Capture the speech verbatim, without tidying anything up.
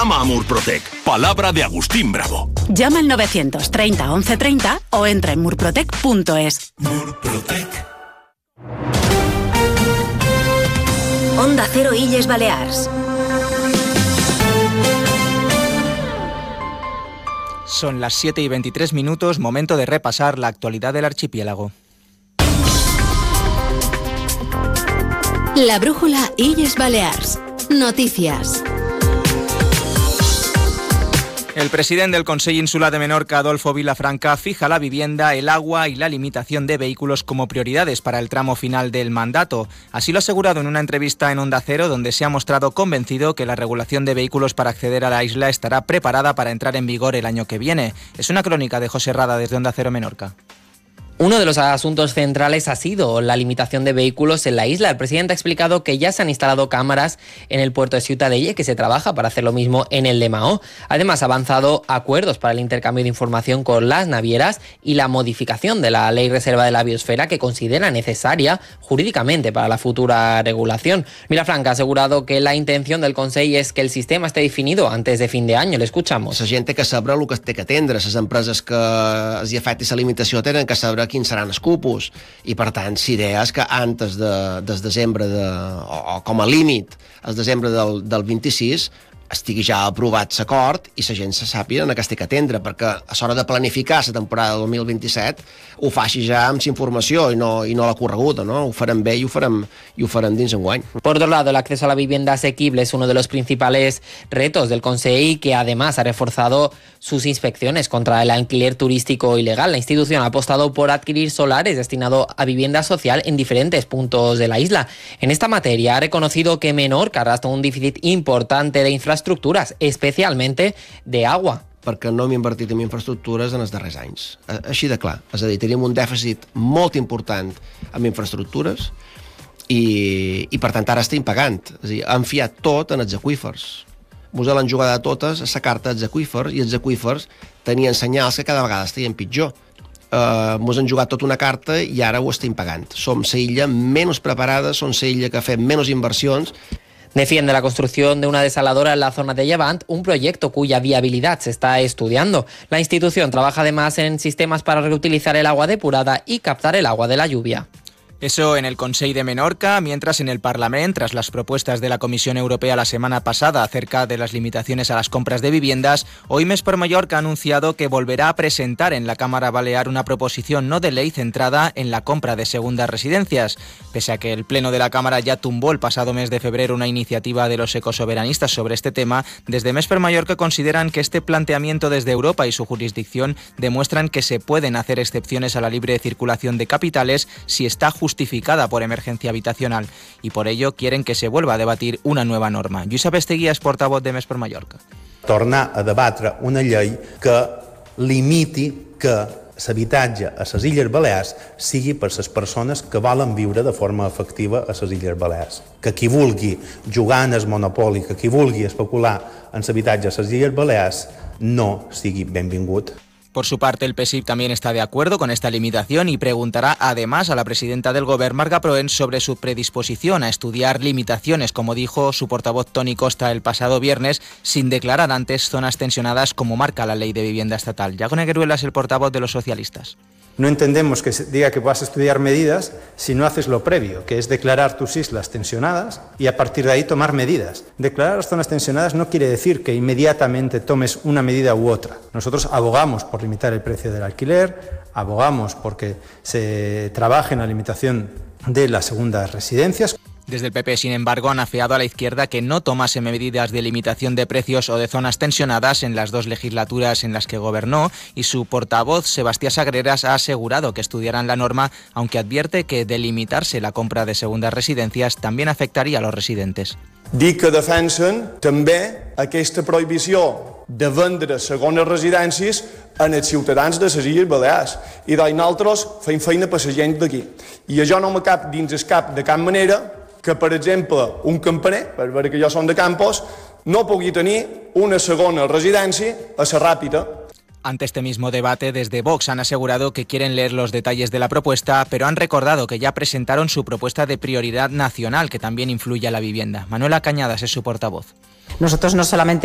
Llama a Murprotec. Palabra de Agustín Bravo. Llama al novecientos treinta once treinta o entra en murprotec punto es. Murprotec. Onda Cero Illes Balears. Son las siete y veintitrés minutos, momento de repasar la actualidad del archipiélago. La brújula Illes Balears. Noticias. El presidente del Consell Insular de Menorca, Adolfo Vilafranca, fija la vivienda, el agua y la limitación de vehículos como prioridades para el tramo final del mandato. Así lo ha asegurado en una entrevista en Onda Cero, donde se ha mostrado convencido que la regulación de vehículos para acceder a la isla estará preparada para entrar en vigor el año que viene. Es una crónica de José Rada desde Onda Cero Menorca. Uno de los asuntos centrales ha sido la limitación de vehículos en la isla. El presidente ha explicado que ya se han instalado cámaras en el puerto de Ciutadella y que se trabaja para hacer lo mismo en el de Mahó. Además, ha avanzado acuerdos para el intercambio de información con las navieras y la modificación de la Ley Reserva de la Biosfera, que considera necesaria jurídicamente para la futura regulación. Vilafranca ha asegurado que la intención del Consell és que el sistema esté definido antes de fin de año. Le escuchamos. La gent té que saber el que té que atendre. Les empreses que els afecti la limitació tenen que saber quins seran els cupos, i per tant l'idea és que antes de, des desembre de, o, o com a límit el desembre del, del vint-i-sis estigui ja aprovat l'acord i la gent se sàpiga en què es té que atendre, perquè a l'hora de planificar la temporada del dos mil vint-i-set ho faci ja amb la informació i no, i no la correguda, no? Ho farem bé i ho farem, i ho farem dins enguany. Por otro lado, el acceso a la vivienda asequible es uno de los principales retos del Consell, que además ha reforzado sus inspecciones contra el alquiler turístico ilegal. La institución ha apostado por adquirir solares destinados a vivienda social en diferentes puntos de la isla. En esta materia ha reconocido que Menorca arrastra un déficit importante de infraestructuras estructuras, especialmente de agua. Perquè no hem invertit en infraestructures en els darrers anys. Així de clar. És a dir, tenim un dèficit molt important en infraestructures i, i per tant ara estem pagant. És a dir, hem fiat tot en els aqüífers. Ens l'han jugat totes a la carta dels aqüífers i els aqüífers tenien senyals que cada vegada estaven pitjor. Uh, ens han jugat tota una carta i ara ho estem pagant. Som la illa menys preparada, som la illa que ha fet menys inversions. Defiende la construcción de una desaladora en la zona de Llevant, un proyecto cuya viabilidad se está estudiando. La institución trabaja además en sistemas para reutilizar el agua depurada y captar el agua de la lluvia. Eso en el Consell de Menorca, mientras en el Parlament, tras las propuestas de la Comisión Europea la semana pasada acerca de las limitaciones a las compras de viviendas, hoy Més per Mallorca ha anunciado que volverá a presentar en la Cámara Balear una proposición no de ley centrada en la compra de segundas residencias. Pese a que el Pleno de la Cámara ya tumbó el pasado mes de febrero una iniciativa de los ecosoberanistas sobre este tema, desde Més per Mallorca consideran que este planteamiento desde Europa y su jurisdicción demuestran que se pueden hacer excepciones a la libre circulación de capitales si está justificado justificada por emergencia habitacional, y por ello quieren que se vuelva a debatir una nueva norma. Lluís Abesteguía és portavoz de Més per Mallorca. Tornar a debatre una llei que limiti que l'habitatge a les Illes Balears sigui per les persones que volen viure de forma efectiva a les Illes Balears. Que qui vulgui jugar en el monopoli, que qui vulgui especular en l'habitatge a les Illes Balears no sigui benvingut. Por su parte, el P S I P también está de acuerdo con esta limitación y preguntará además a la presidenta del Govern, Marga Proens, sobre su predisposición a estudiar limitaciones, como dijo su portavoz Toni Costa el pasado viernes, sin declarar antes zonas tensionadas como marca la Ley de Vivienda Estatal. Iago Negueruela es el portavoz de los socialistas. No entendemos que se diga que vas a estudiar medidas si no haces lo previo, que es declarar tus islas tensionadas y a partir de ahí tomar medidas. Declarar las zonas tensionadas no quiere decir que inmediatamente tomes una medida u otra. Nosotros abogamos por limitar el precio del alquiler, abogamos porque se trabaje en la limitación de las segundas residencias. Desde el P P, sin embargo, han afeado a la izquierda que no tomase medidas de limitación de precios o de zonas tensionadas en las dos legislaturas en las que gobernó, y su portavoz, Sebastià Sagreras, ha asegurado que estudiarán la norma, aunque advierte que delimitarse la compra de segundas residencias también afectaría a los residentes. Dic que defensen també aquesta prohibició de vendre segones residències en els ciutadans de les Illes Balears. I doncs nosaltres fem feina per la gent d'aquí. I això no me cap dins el cap de cap manera que, per exemple, un campaner, per veure que jo som de Campos, no pugui tenir una segona residència a la Ràpita. Ante este mismo debate, desde Vox han asegurado que quieren leer los detalles de la propuesta, pero han recordado que ya presentaron su propuesta de prioridad nacional, que también influye a la vivienda. Manuela Cañadas es su portavoz. Nosotros no solamente